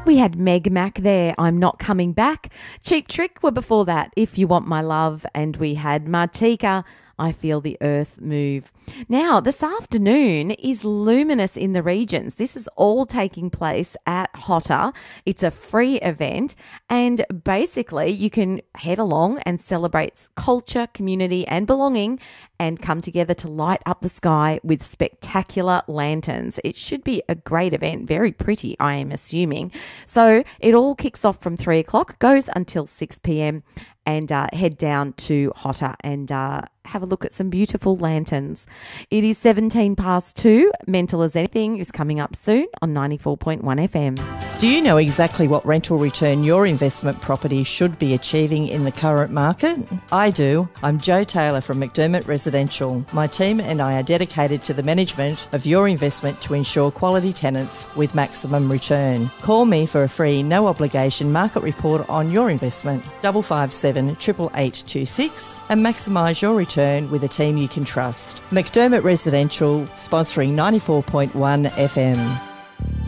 We had Meg Mac there, I'm Not Coming Back. Cheap Trick were before that, If You Want My Love. And we had Martika, I Feel the Earth Move. Now, this afternoon is Luminous in the Regions. This is all taking place at Hotter. It's a free event, and basically you can head along and celebrate culture, community and belonging and come together to light up the sky with spectacular lanterns. It should be a great event, very pretty, I am assuming. So it all kicks off from 3 o'clock, goes until 6 p.m, and head down to Hotter and have a look at some beautiful lanterns. It is 17 past 2. Mental as Anything is coming up soon on 94.1 FM. Do you know exactly what rental return your investment property should be achieving in the current market? I do. I'm Jo Taylor from McDermott Residential. My team and I are dedicated to the management of your investment to ensure quality tenants with maximum return. Call me for a free, no obligation market report on your investment, 557 88826, and maximise your return with a team you can trust. McDermott Residential, sponsoring 94.1 FM.